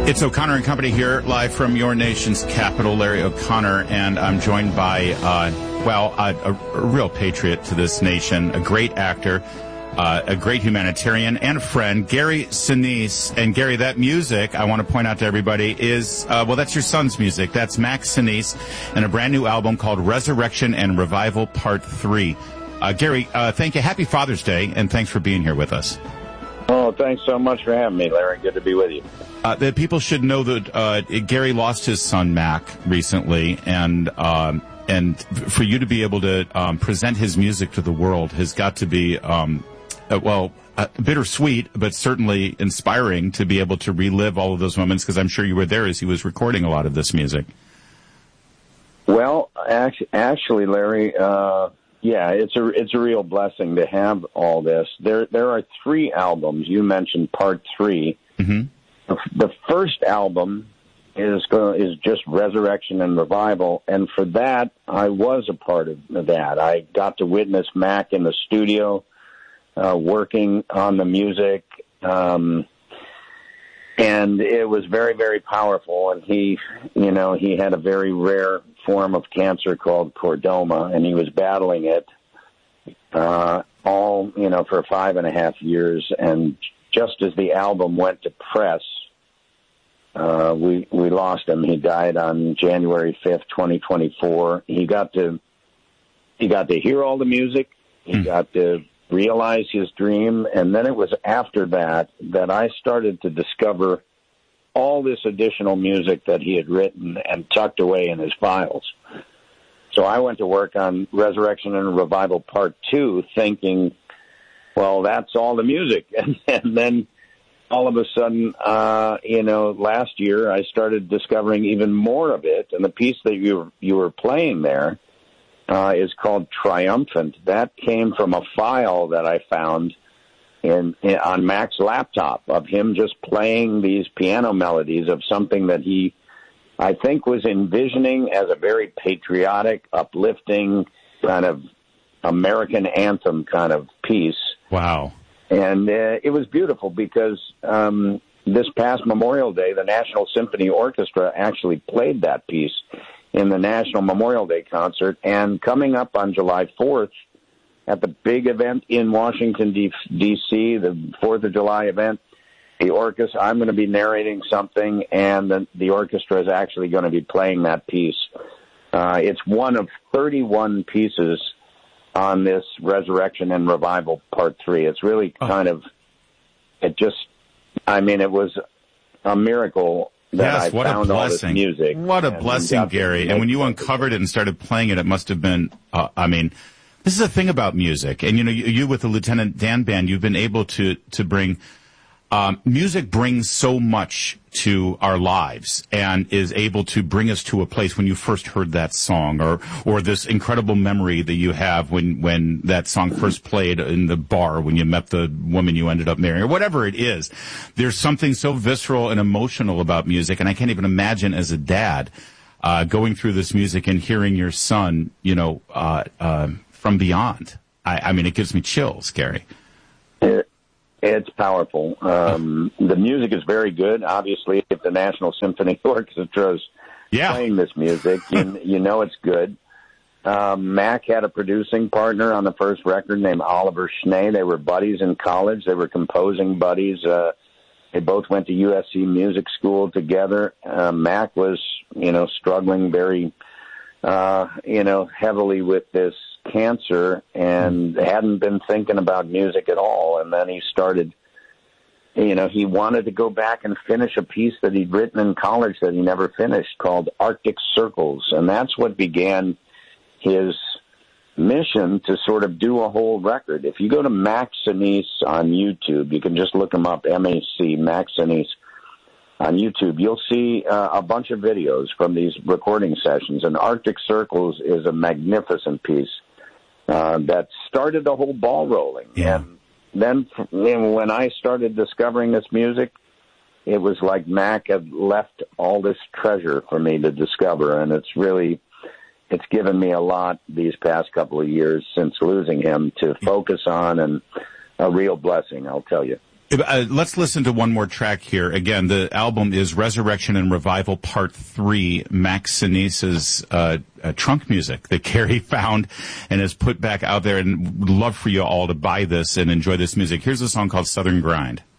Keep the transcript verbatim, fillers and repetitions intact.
It's O'Connor and Company here, live from your nation's capital, Larry O'Connor, and I'm joined by, uh, well, a, a, a real patriot to this nation, a great actor, uh, a great humanitarian, and a friend, Gary Sinise. And Gary, that music, I want to point out to everybody, is, uh, well, that's your son's music. That's Max Sinise, and a brand new album called Resurrection and Revival Part three. Uh, Gary, uh, thank you. Happy Father's Day, and thanks for being here with us. Oh, thanks so much for having me, Larry. Good to be with you. Uh, that people should know that uh, Gary lost his son Mac recently, and um, and for you to be able to um, present his music to the world has got to be um, uh, well uh, bittersweet, but certainly inspiring to be able to relive all of those moments. Because I'm sure you were there as he was recording a lot of this music. Well, actually, actually Larry, uh, yeah, it's a it's a real blessing to have all this. There there are three albums. You mentioned Part Three. Mm-hmm. The first album is going, is just Resurrection and Revival, and for that, I was a part of that. I got to witness Mac in the studio, uh, working on the music, um, and it was very, very powerful. And he, you know, he had a very rare form of cancer called chordoma, and he was battling it uh, all, you know, for five and a half years. And just as the album went to press, uh, we we lost him. He died on January fifth, twenty twenty-four. He got to he got to hear all the music. He mm. got to realize his dream, and then it was after that that I started to discover all this additional music that he had written and tucked away in his files. So I went to work on Resurrection and Revival Part Two, thinking, well, that's all the music. And, and then all of a sudden, uh, you know, last year I started discovering even more of it. And the piece that you, you were playing there uh, is called Triumphant. That came from a file that I found in, in on Mac's laptop of him just playing these piano melodies of something that he, I think, was envisioning as a very patriotic, uplifting kind of American anthem kind of piece. Wow. And uh, it was beautiful because um, this past Memorial Day, the National Symphony Orchestra actually played that piece in the National Memorial Day concert. And coming up on July fourth, at the big event in Washington, D C, the fourth of July event, the orchestra, I'm going to be narrating something, and the, the orchestra is actually going to be playing that piece. Uh, it's one of thirty-one pieces on this Resurrection and Revival Part Three. It's really kind of, it just, I mean, it was a miracle that yes, I what found a all this blessing. music. What a blessing, Gary. And when you uncovered it and started playing it, it must have been, uh, I mean, this is the thing about music. And, you know, you, you with the Lieutenant Dan Band, you've been able to, to bring, um, music brings so much to our lives and is able to bring us to a place when you first heard that song, or, or this incredible memory that you have when, when that song first played in the bar when you met the woman you ended up marrying, or whatever it is. There's something so visceral and emotional about music, and I can't even imagine as a dad, uh, going through this music and hearing your son, you know, uh, uh, from beyond. I, I mean, it gives me chills, Gary. It, it's powerful. Um, the music is very good. Obviously, if the National Symphony Orchestra is yeah. playing this music, you, you know it's good. Um, Mac had a producing partner on the first record named Oliver Schnee. They were buddies in college. They were composing buddies. Uh, they both went to U S C Music School together. Uh, Mac was, you know, struggling very, uh, you know, heavily with this cancer and hadn't been thinking about music at all. And then he started, you know, he wanted to go back and finish a piece that he'd written in college that he never finished called Arctic Circles. And that's what began his mission to sort of do a whole record. If you go to Max Sinise on YouTube, you can just look him up, M A C, Max Sinise on YouTube. You'll see uh, a bunch of videos from these recording sessions. And Arctic Circles is a magnificent piece uh, that started the whole ball rolling. Yeah. And then you know, when I started discovering this music, it was like Mac had left all this treasure for me to discover. And it's really, it's given me a lot these past couple of years since losing him to focus on, and a real blessing, I'll tell you. Uh, let's listen to one more track here. Again, the album is Resurrection and Revival Part three, Max Sinise's uh, uh, trunk music that Gary found and has put back out there, and would love for you all to buy this and enjoy this music. Here's a song called Southern Grind.